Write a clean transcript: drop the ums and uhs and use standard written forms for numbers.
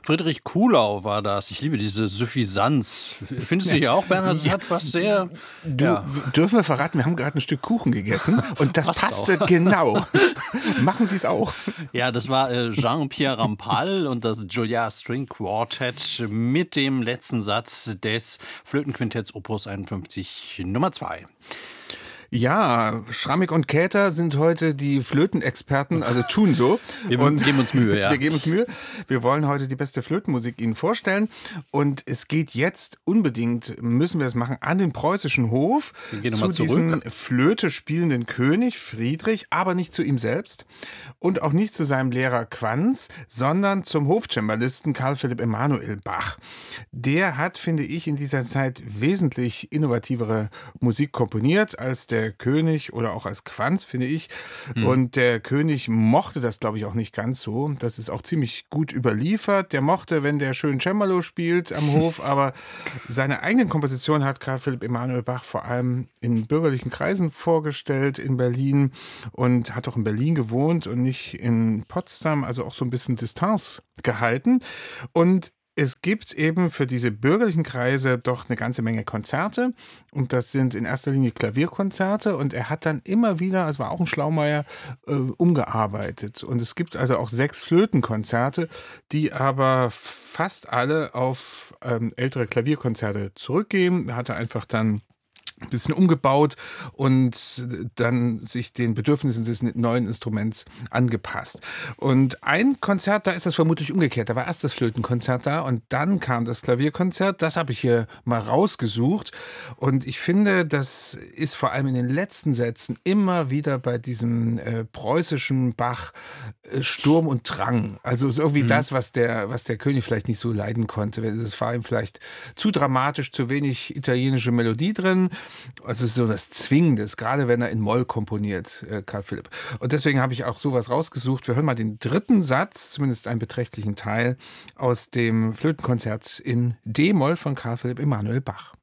Friedrich Kuhlau war das. Ich liebe diese Suffisanz. Findest du hier auch, Bernhard? Das hat was sehr... Dürfen wir verraten, wir haben gerade ein Stück Kuchen gegessen und das passte genau. Machen Sie es auch. Ja, das war Jean-Pierre Rampal und das Juilliard String Quartet mit dem letzten Satz des Flötenquintetts Opus 51 Nummer 2. Ja, Schrammig und Käther sind heute die Flötenexperten, also tun so. Wir geben uns Mühe, ja. Wir geben uns Mühe. Wir wollen heute die beste Flötenmusik Ihnen vorstellen. Und es geht jetzt unbedingt, müssen wir es machen, an den preußischen Hof. Wir gehen zu nochmal zurück. diesem Flöte spielenden König Friedrich, aber nicht zu ihm selbst. Und auch nicht zu seinem Lehrer Quanz, sondern zum Hofcembalisten Carl Philipp Emanuel Bach. Der hat, finde ich, in dieser Zeit wesentlich innovativere Musik komponiert als der König oder auch als Quanz, finde ich. Und der König mochte das, glaube ich, auch nicht ganz so. Das ist auch ziemlich gut überliefert. Der mochte, wenn der schön Cembalo spielt am Hof, aber seine eigenen Kompositionen hat Carl Philipp Emanuel Bach vor allem in bürgerlichen Kreisen vorgestellt in Berlin und hat auch in Berlin gewohnt und nicht in Potsdam, also auch so ein bisschen Distanz gehalten. Und es gibt eben für diese bürgerlichen Kreise doch eine ganze Menge Konzerte und das sind in erster Linie Klavierkonzerte und er hat dann immer wieder, also war auch ein Schlaumeier, umgearbeitet. Und es gibt also auch 6 Flötenkonzerte, die aber fast alle auf ältere Klavierkonzerte zurückgehen. Er hatte einfach dann ein bisschen umgebaut und dann sich den Bedürfnissen des neuen Instruments angepasst. Und ein Konzert, da ist das vermutlich umgekehrt. Da war erst das Flötenkonzert da und dann kam das Klavierkonzert. Das habe ich hier mal rausgesucht. Und ich finde, das ist vor allem in den letzten Sätzen immer wieder bei diesem preußischen Bach Sturm und Drang. Also ist irgendwie das, was der König vielleicht nicht so leiden konnte. Es war ihm vielleicht zu dramatisch, zu wenig italienische Melodie drin. Also so das Zwingendes, gerade wenn er in Moll komponiert, Carl Philipp. Und deswegen habe ich auch sowas rausgesucht. Wir hören mal den dritten Satz, zumindest einen beträchtlichen Teil, aus dem Flötenkonzert in D-Moll von Carl Philipp Emanuel Bach.